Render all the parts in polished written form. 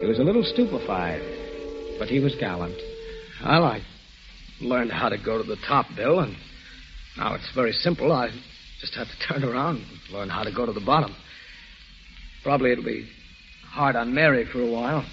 He was a little stupefied, but he was gallant. Well, I learned how to go to the top, Bill, and now it's very simple. I just have to turn around and learn how to go to the bottom. Probably it'll be hard on Mary for a while.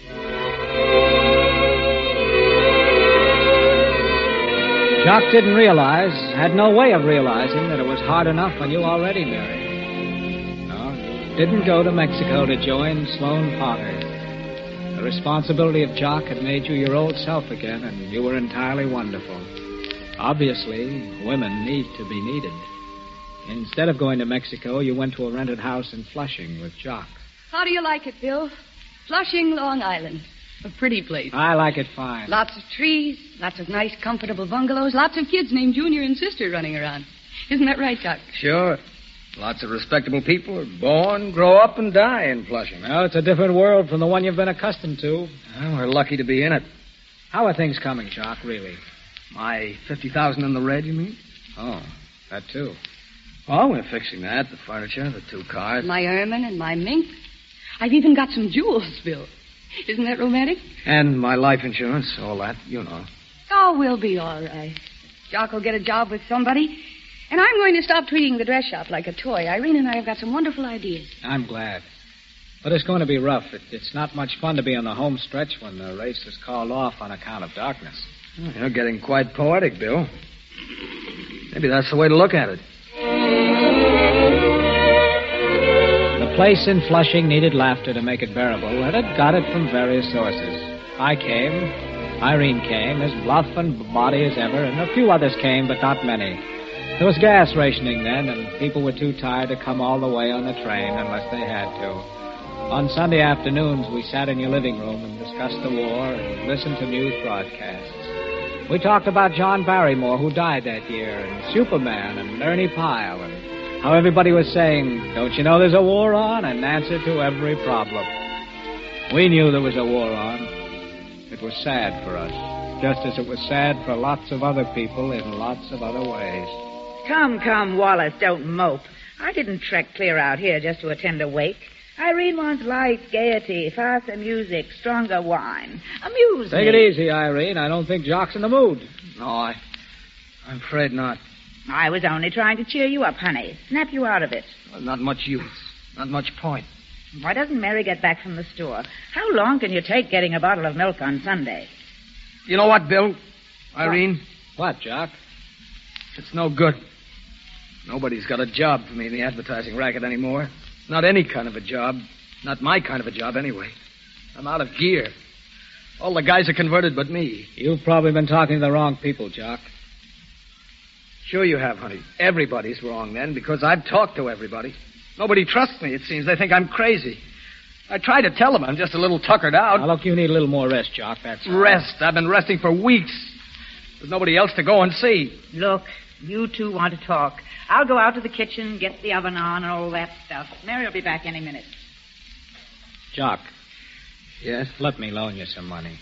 Jock didn't realize, had no way of realizing that it was hard enough on you already, Mary. No, you didn't go to Mexico to join Sloan Potter. The responsibility of Jock had made you your old self again, and you were entirely wonderful. Obviously, women need to be needed. Instead of going to Mexico, you went to a rented house in Flushing with Jock. How do you like it, Bill? Flushing, Long Island. A pretty place. I like it fine. Lots of trees, lots of nice, comfortable bungalows, lots of kids named Junior and Sister running around. Isn't that right, Jock? Sure. Lots of respectable people are born, grow up, and die in Flushing. Well, it's a different world from the one you've been accustomed to. Well, we're lucky to be in it. How are things coming, Jock, really? My 50,000 in the red, you mean? Oh, that too. Oh, we're fixing that. The furniture, the 2 cars. My ermine and my mink. I've even got some jewels, Bill. Isn't that romantic? And my life insurance, all that, you know. Oh, we'll be all right. Jock will get a job with somebody. And I'm going to stop treating the dress shop like a toy. Irene and I have got some wonderful ideas. I'm glad. But it's going to be rough. It's not much fun to be on the home stretch when the race is called off on account of darkness. Oh, you're getting quite poetic, Bill. Maybe that's the way to look at it. The place in Flushing needed laughter to make it bearable, and it got it from various sources. I came, Irene came, as bluff and body as ever, and a few others came, but not many. There was gas rationing then, and people were too tired to come all the way on the train unless they had to. On Sunday afternoons, we sat in your living room and discussed the war and listened to news broadcasts. We talked about John Barrymore, who died that year, and Superman, and Ernie Pyle, and how everybody was saying, don't you know there's a war on? An answer to every problem. We knew there was a war on. It was sad for us, just as it was sad for lots of other people in lots of other ways. Come, Wallace, don't mope. I didn't trek clear out here just to attend a wake. Irene wants light, gaiety, faster music, stronger wine. Amuse me. Take it easy, Irene. I don't think Jock's in the mood. No, I'm afraid not. I was only trying to cheer you up, honey. Snap you out of it. Well, not much use. Not much point. Why doesn't Mary get back from the store? How long can you take getting a bottle of milk on Sunday? You know what, Bill? Irene? What, Jock? It's no good. Nobody's got a job for me in the advertising racket anymore. Not any kind of a job. Not my kind of a job, anyway. I'm out of gear. All the guys are converted but me. You've probably been talking to the wrong people, Jock. Sure you have, honey. Everybody's wrong then, because I've talked to everybody. Nobody trusts me, it seems. They think I'm crazy. I try to tell them I'm just a little tuckered out. Now, look, you need a little more rest, Jock. That's all. Rest? I've been resting for weeks. There's nobody else to go and see. Look, you two want to talk. I'll go out to the kitchen, get the oven on, and all that stuff. Mary will be back any minute. Jock. Yes? Let me loan you some money.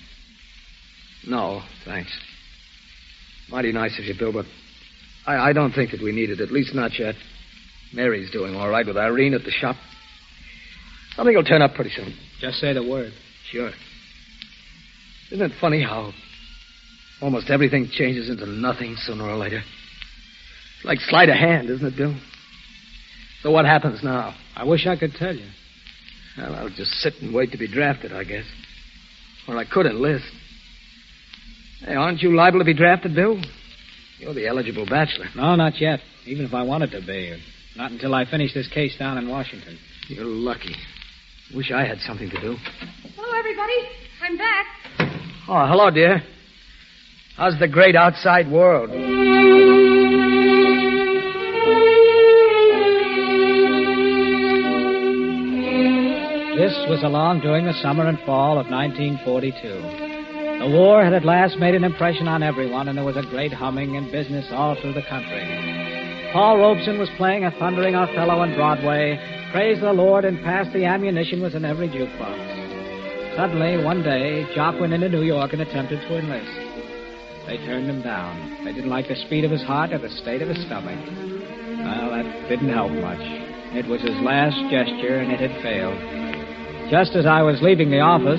No, thanks. Mighty nice of you, Bill, but I don't think that we need it, at least not yet. Mary's doing all right with Irene at the shop. Something will turn up pretty soon. Just say the word. Sure. Isn't it funny how almost everything changes into nothing sooner or later? It's like sleight of hand, isn't it, Bill? So what happens now? I wish I could tell you. Well, I'll just sit and wait to be drafted, I guess. Or I could enlist. Hey, aren't you liable to be drafted, Bill? You're the eligible bachelor. No, not yet. Even if I wanted to be. Not until I finish this case down in Washington. You're lucky. Wish I had something to do. Hello, everybody. I'm back. Oh, hello, dear. How's the great outside world? This was along during the summer and fall of 1942. The war had at last made an impression on everyone, and there was a great humming and business all through the country. Paul Robeson was playing a thundering Othello on Broadway. Praise the Lord, and Pass the Ammunition was in every jukebox. Suddenly, one day, Jock went into New York and attempted to enlist. They turned him down. They didn't like the speed of his heart or the state of his stomach. Well, that didn't help much. It was his last gesture, and it had failed. Just as I was leaving the office,